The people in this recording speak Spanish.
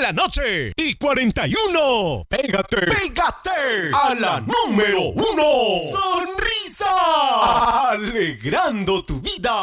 la noche y 41. Pégate a la número 1. Sonrisa, alegrando tu vida.